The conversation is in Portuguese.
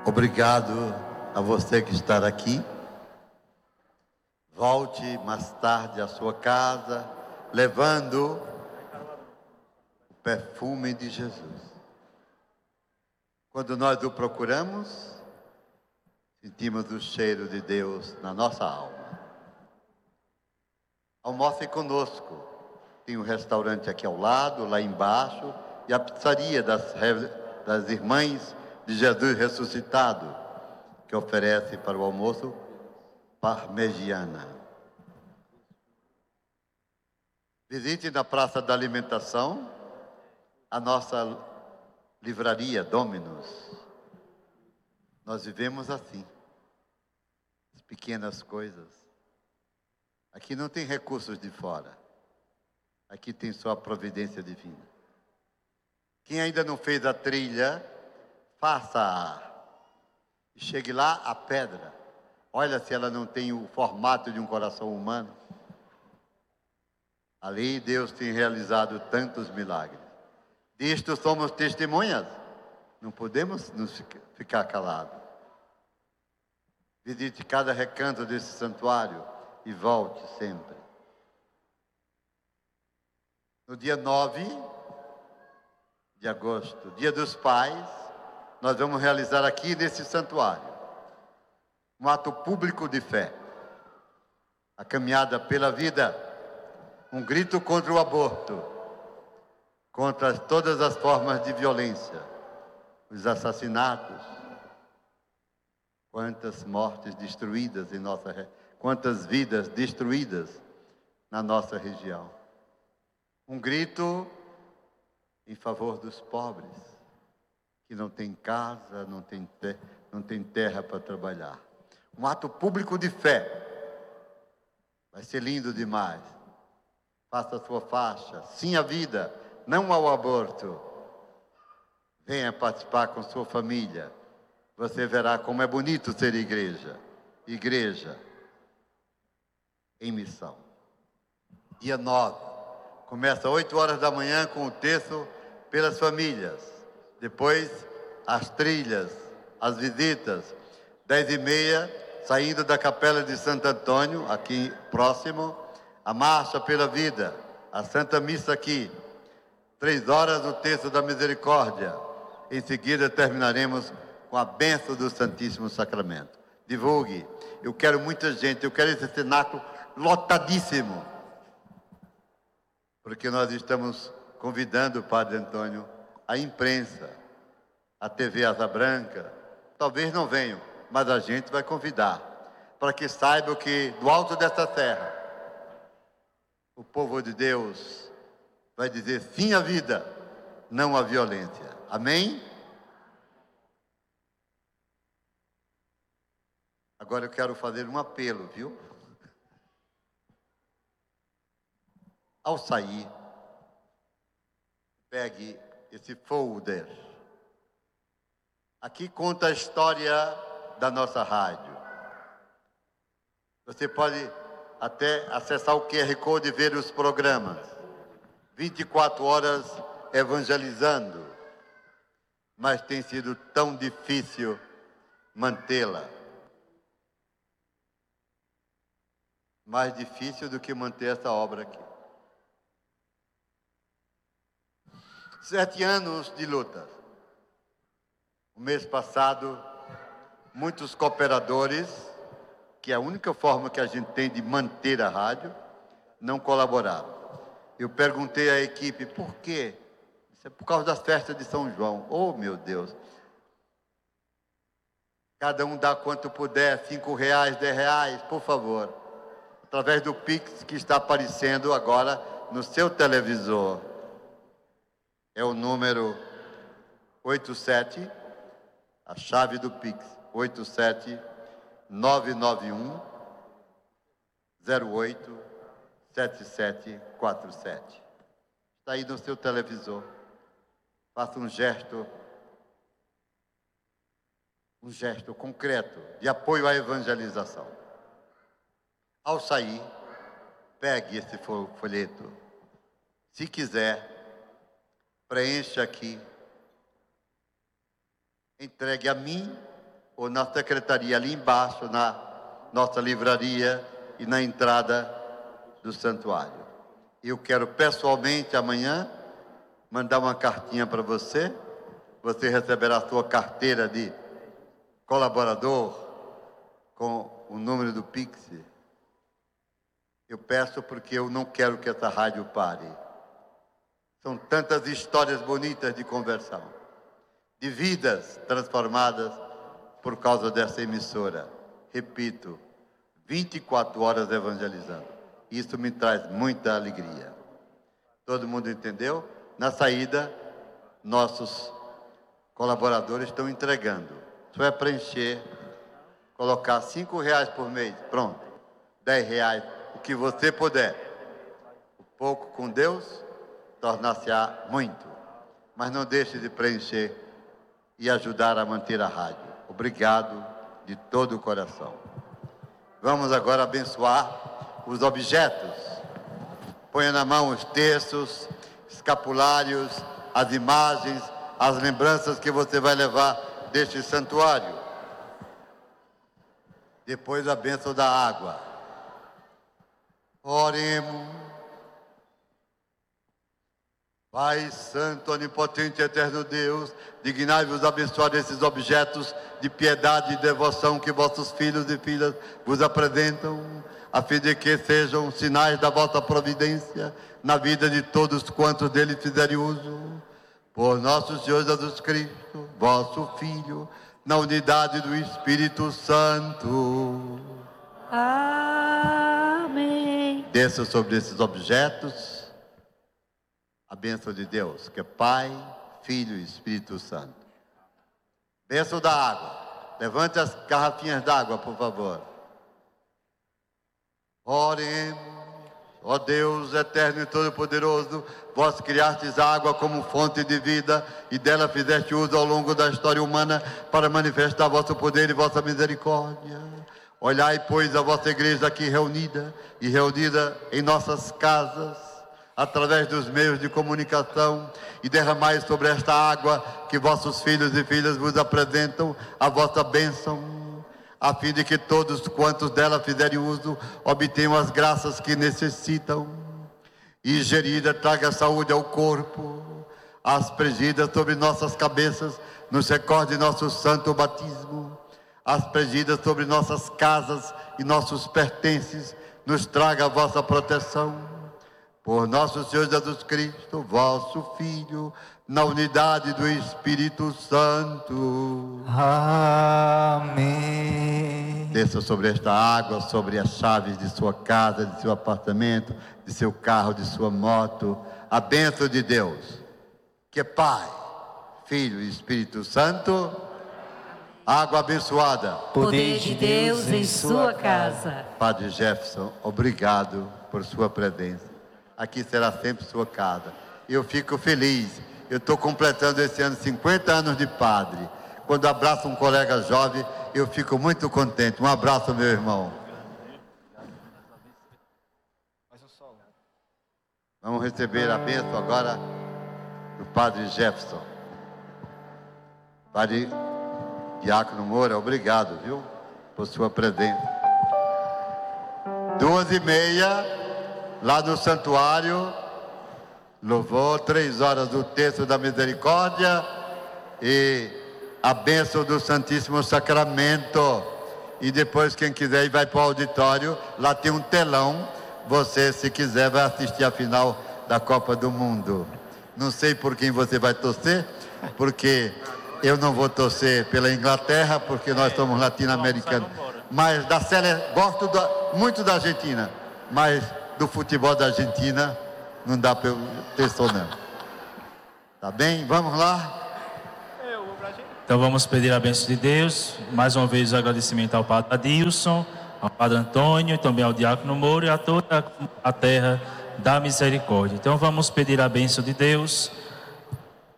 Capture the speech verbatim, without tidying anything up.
Obrigado a você que está aqui. Volte mais tarde à sua casa, levando o perfume de Jesus. Quando nós o procuramos, sentimos o cheiro de Deus na nossa alma. Almoce conosco. Tem um restaurante aqui ao lado, lá embaixo, e a pizzaria das, das Irmãs de Jesus Ressuscitado, que oferece para o almoço parmegiana. Visite na Praça da Alimentação a nossa livraria Dominus. Nós vivemos assim, as pequenas coisas. Aqui não tem recursos de fora. Aqui tem só a providência divina. Quem ainda não fez a trilha, faça-a. Chegue lá, a pedra. Olha se ela não tem o formato de um coração humano. Ali Deus tem realizado tantos milagres. Disto somos testemunhas. Não podemos nos ficar calados. Visite cada recanto desse santuário e volte sempre. No dia nove de agosto, dia dos pais, nós vamos realizar aqui nesse santuário um ato público de fé. A caminhada pela vida, um grito contra o aborto, contra todas as formas de violência, os assassinatos. Quantas mortes destruídas em nossa, quantas vidas destruídas na nossa região. Um grito em favor dos pobres, que não tem casa, não tem, te, não tem terra para trabalhar. Um ato público de fé. Vai ser lindo demais. Faça a sua faixa. Sim à vida, não ao aborto. Venha participar com sua família. Você verá como é bonito ser igreja. Igreja em missão. Dia nove. Começa às oito horas da manhã com o texto pelas famílias. Depois, as trilhas, as visitas. Dez e meia, saindo da Capela de Santo Antônio, aqui próximo, a Marcha pela Vida, a Santa Missa aqui. Três horas, o texto da Misericórdia. Em seguida, terminaremos com a bênção do Santíssimo Sacramento. Divulgue. Eu quero muita gente, eu quero esse cenáculo lotadíssimo. Porque nós estamos convidando o Padre Antônio, a imprensa, a T V Asa Branca. Talvez não venham, mas a gente vai convidar, para que saibam que do alto dessa terra, o povo de Deus vai dizer sim à vida, não à violência. Amém? Agora eu quero fazer um apelo, viu? Ao sair, pegue esse folder. Aqui conta a história da nossa rádio. Você pode até acessar o Q R Code e ver os programas. vinte e quatro horas evangelizando. Mas tem sido tão difícil mantê-la. Mais difícil do que manter essa obra aqui. Sete anos de luta. O mês passado, muitos cooperadores, que é a única forma que a gente tem de manter a rádio, não colaboraram. Eu perguntei à equipe, por quê? Isso é por causa das festas de São João. Oh, meu Deus! Cada um dá quanto puder, cinco reais, dez reais, por favor. Através do Pix que está aparecendo agora no seu televisor. É o número oitenta e sete, a chave do Pix, oitenta e sete, nove nove um, zero oito, sete sete quatro sete. Está aí no seu televisor. Faça um gesto, um gesto concreto de apoio à evangelização. Ao sair, pegue esse folheto. Se quiser, preencha aqui. Entregue a mim ou na secretaria ali embaixo, na nossa livraria e na entrada do santuário. Eu quero pessoalmente amanhã mandar uma cartinha para você. Você receberá a sua carteira de colaborador com o número do Pix. Eu peço porque eu não quero que essa rádio pare. São tantas histórias bonitas de conversão, de vidas transformadas por causa dessa emissora. Repito, vinte e quatro horas evangelizando. Isso me traz muita alegria. Todo mundo entendeu? Na saída, nossos colaboradores estão entregando. Só é preencher, colocar cinco reais por mês, pronto. Dez reais, o que você puder. O pouco com Deus tornar-se-á muito. Mas não deixe de preencher e ajudar a manter a rádio. Obrigado de todo o coração. Vamos agora abençoar os objetos. Ponha na mão os textos, escapulários, as imagens, as lembranças que você vai levar deste santuário. Depois a bênção da água. Oremos. Pai Santo, Onipotente, Eterno Deus, dignai-vos abençoar esses objetos de piedade e devoção que vossos filhos e filhas vos apresentam, a fim de que sejam sinais da vossa providência na vida de todos quantos dele fizerem uso. Por nosso Senhor Jesus Cristo, vosso Filho, na unidade do Espírito Santo. Amém. Desça sobre esses objetos a bênção de Deus, que é Pai, Filho e Espírito Santo. Bênção da água. Levante as garrafinhas d'água, por favor. Oremos. Ó Deus eterno e todo-poderoso, vós criastes a água como fonte de vida e dela fizeste uso ao longo da história humana para manifestar vosso poder e vossa misericórdia. Olhai, pois, a vossa igreja aqui reunida e reunida em nossas casas, através dos meios de comunicação, e derramai sobre esta água que vossos filhos e filhas vos apresentam a vossa bênção, a fim de que todos quantos dela fizerem uso obtenham as graças que necessitam. E gerida traga saúde ao corpo, aspergida sobre nossas cabeças, nos recorde nosso santo batismo, aspergida sobre nossas casas e nossos pertences, nos traga a vossa proteção. Por nosso Senhor Jesus Cristo, vosso Filho, na unidade do Espírito Santo. Amém. Desça sobre esta água, sobre as chaves de sua casa, de seu apartamento, de seu carro, de sua moto, a bênção de Deus, que é Pai, Filho e Espírito Santo. Água abençoada. Poder de Deus em sua casa. Padre Jefferson, obrigado por sua presença. Aqui será sempre sua casa. Eu fico feliz. Eu estou completando esse ano cinquenta anos de padre. Quando abraço um colega jovem, eu fico muito contente. Um abraço, meu irmão. Vamos receber a bênção agora do Padre Jefferson. Padre Diácono Moura, obrigado, viu, por sua presença. Duas e meia, lá no santuário, louvor, três horas do texto da misericórdia e a bênção do Santíssimo Sacramento. E depois, quem quiser ir, vai para o auditório, lá tem um telão. Você, se quiser, vai assistir a final da Copa do Mundo. Não sei por quem você vai torcer, porque eu não vou torcer pela Inglaterra, porque nós somos latino-americanos. Mas da sele... gosto da... muito da Argentina, mas do futebol da Argentina não dá para eu ter sono. Tá bem? Vamos lá? Então vamos pedir a bênção de Deus. Mais uma vez o agradecimento ao Padre Adilson, ao Padre Antônio, também ao Diácono Moura e a toda a terra da misericórdia. Então vamos pedir a bênção de Deus.